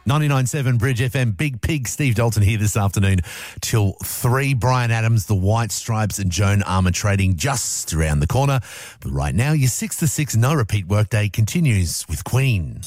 99.7 Bridge FM, Big Pig, Steve Dalton here this afternoon till 3. Brian Adams, the White Stripes and Joan Armatrading just around the corner. But right now, your 6 to 6 no repeat workday continues with Queen.